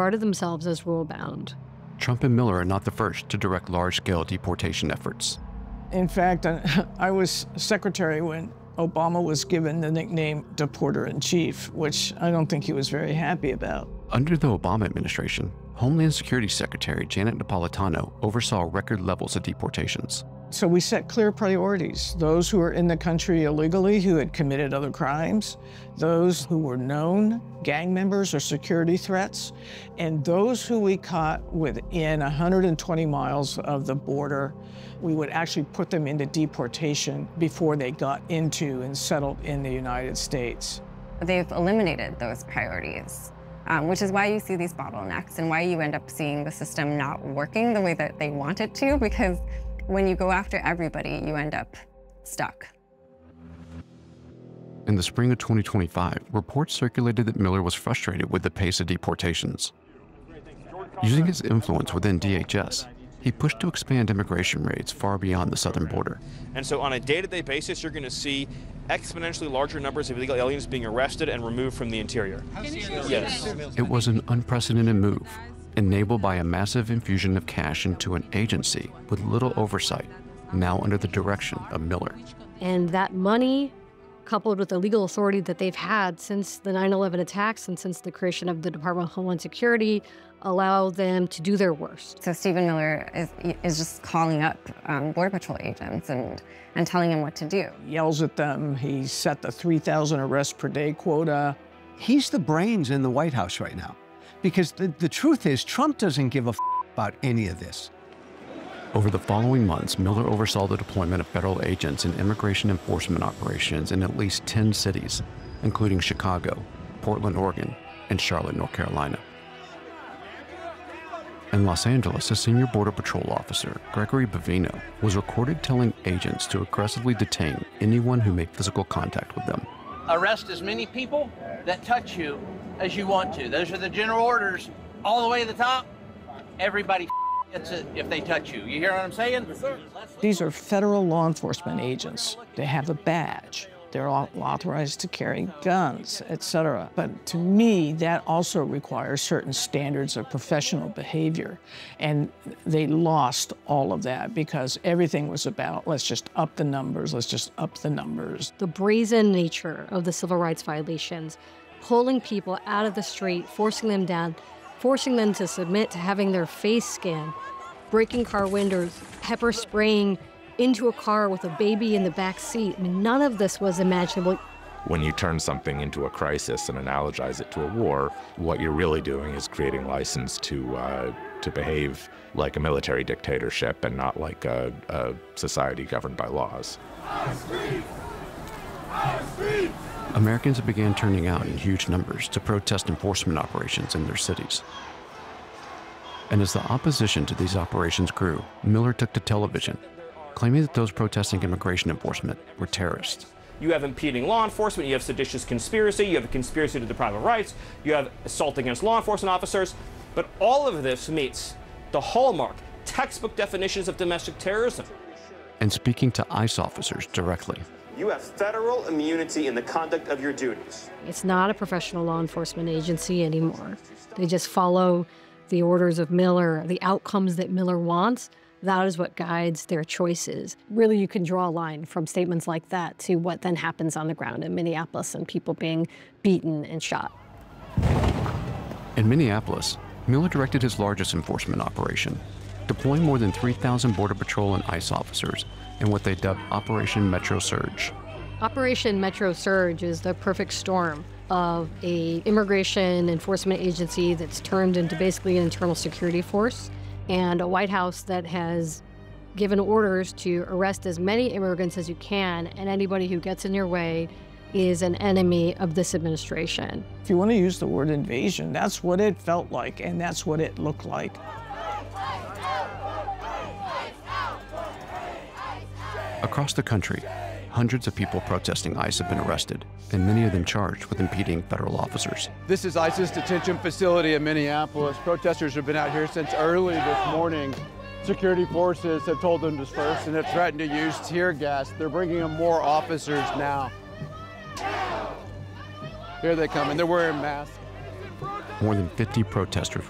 regarded themselves as rule-bound. Trump and Miller are not the first to direct large-scale deportation efforts. In fact, I was secretary when Obama was given the nickname Deporter-in-Chief, which I don't think he was very happy about. Under the Obama administration, Homeland Security Secretary Janet Napolitano oversaw record levels of deportations. So we set clear priorities. Those who were in the country illegally, who had committed other crimes, those who were known gang members or security threats, and those who we caught within 120 miles of the border, we would actually put them into deportation before they got into and settled in the United States. They've eliminated those priorities, which is why you see these bottlenecks and why you end up seeing the system not working the way that they want it to, because when you go after everybody, you end up stuck. In the spring of 2025, reports circulated that Miller was frustrated with the pace of deportations. Using his influence within DHS, he pushed to expand immigration raids far beyond the southern border. And so on a day-to-day basis, you're going to see exponentially larger numbers of illegal aliens being arrested and removed from the interior. Yes. It was an unprecedented move, enabled by a massive infusion of cash into an agency with little oversight, now under the direction of Miller. And that money, coupled with the legal authority that they've had since the 9/11 attacks and since the creation of the Department of Homeland Security, allow them to do their worst. So Stephen Miller is just calling up Border Patrol agents and telling them what to do. He yells at them. He set the 3,000 arrests per day quota. He's the brains in the White House right now. Because the truth is, Trump doesn't give a about any of this. Over the following months, Miller oversaw the deployment of federal agents in immigration enforcement operations in at least 10 cities, including Chicago, Portland, Oregon, and Charlotte, North Carolina. In Los Angeles, a senior Border Patrol officer, Gregory Bavino, was recorded telling agents to aggressively detain anyone who made physical contact with them. Arrest as many people that touch you as you want to. Those are the general orders all the way to the top. Everybody gets it if they touch you. You hear what I'm saying? These are federal law enforcement agents. They have a badge. They're all authorized to carry guns, etc. But to me, that also requires certain standards of professional behavior. And they lost all of that because everything was about, let's just up the numbers, let's just up the numbers. The brazen nature of the civil rights violations, pulling people out of the street, forcing them down, forcing them to submit to having their face scanned, breaking car windows, pepper spraying into a car with a baby in the back seat. I mean, none of this was imaginable. When you turn something into a crisis and analogize it to a war, what you're really doing is creating license to behave like a military dictatorship and not like a society governed by laws. Americans began turning out in huge numbers to protest enforcement operations in their cities. And as the opposition to these operations grew, Miller took to television, claiming that those protesting immigration enforcement were terrorists. You have impeding law enforcement, you have seditious conspiracy, you have a conspiracy to deprive of rights, you have assault against law enforcement officers, but all of this meets the hallmark, textbook definitions of domestic terrorism. And speaking to ICE officers directly. You have federal immunity in the conduct of your duties. It's not a professional law enforcement agency anymore. They just follow the orders of Miller, the outcomes that Miller wants. That is what guides their choices. Really, you can draw a line from statements like that to what then happens on the ground in Minneapolis and people being beaten and shot. In Minneapolis, Miller directed his largest enforcement operation, deploying more than 3,000 Border Patrol and ICE officers in what they dubbed Operation Metro Surge. Operation Metro Surge is the perfect storm of an immigration enforcement agency that's turned into basically an internal security force, and a White House that has given orders to arrest as many immigrants as you can, and anybody who gets in your way is an enemy of this administration. If you want to use the word invasion, that's what it felt like, and that's what it looked like. Across the country, hundreds of people protesting ICE have been arrested, and many of them charged with impeding federal officers. This is ICE's detention facility in Minneapolis. Protesters have been out here since early this morning. Security forces have told them to disperse and have threatened to use tear gas. They're bringing in more officers now. Here they come, and they're wearing masks. More than 50 protesters